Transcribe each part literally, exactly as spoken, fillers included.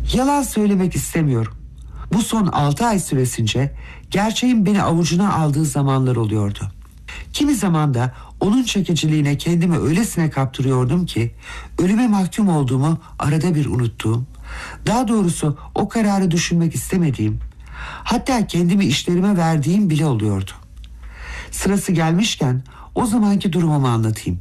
Yalan söylemek istemiyorum. Bu son altı ay süresince gerçeğin beni avucuna aldığı zamanlar oluyordu. Kimi zaman da onun çekiciliğine kendimi öylesine kaptırıyordum ki ölüme mahkum olduğumu arada bir unuttuğum, daha doğrusu o kararı düşünmek istemediğim, hatta kendimi işlerime verdiğim bile oluyordu. Sırası gelmişken o zamanki durumumu anlatayım.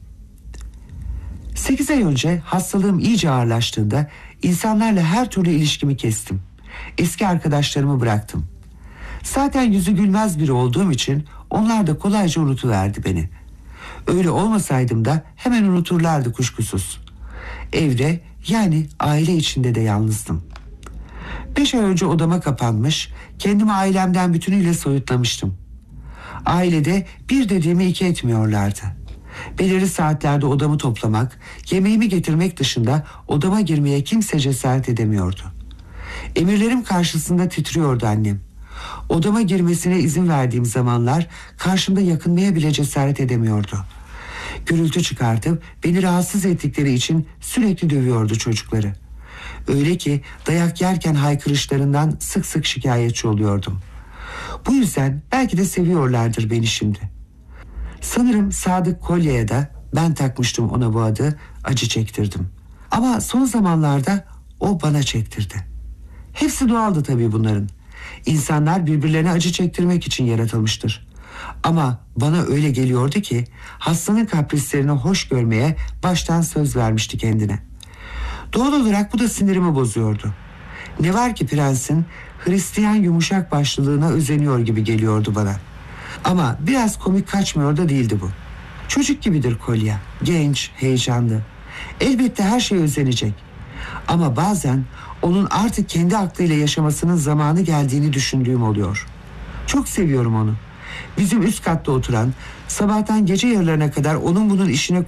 Sekiz ay önce hastalığım iyice ağırlaştığında insanlarla her türlü ilişkimi kestim. Eski arkadaşlarımı bıraktım. Zaten yüzü gülmez biri olduğum için onlar da kolayca unutuverdi beni. Öyle olmasaydım da hemen unuturlardı kuşkusuz. Evde, yani aile içinde de yalnızdım. Beş ay önce odama kapanmış, kendimi ailemden bütünüyle soyutlamıştım. Ailede bir dediğimi iki etmiyorlardı. Belirli saatlerde odamı toplamak, yemeğimi getirmek dışında odama girmeye kimse cesaret edemiyordu. Emirlerim karşısında titriyordu annem. Odama girmesine izin verdiğim zamanlar karşımda yakınmaya bile cesaret edemiyordu. Gürültü çıkartıp beni rahatsız ettikleri için sürekli dövüyordu çocukları. Öyle ki dayak yerken haykırışlarından sık sık şikayetçi oluyordum. Bu yüzden belki de seviyorlardır beni şimdi. Sanırım Sadık Kolya'ya da ben takmıştım ona bu adı, acı çektirdim. Ama son zamanlarda o bana çektirdi. Hepsi doğaldı tabii bunların. İnsanlar birbirlerine acı çektirmek için yaratılmıştır. Ama bana öyle geliyordu ki hastanın kaprislerini hoş görmeye baştan söz vermişti kendine. Doğal olarak bu da sinirimi bozuyordu. Ne var ki prensin Hristiyan yumuşak başlılığına özeniyor gibi geliyordu bana. Ama biraz komik kaçmıyor da değildi bu. Çocuk gibidir Kolya, genç, heyecanlı. Elbette her şeye özenecek. Ama bazen onun artık kendi aklıyla yaşamasının zamanı geldiğini düşündüğüm oluyor. Çok seviyorum onu. Bizim üst katta oturan, sabahtan gece yarılarına kadar onun bunun işine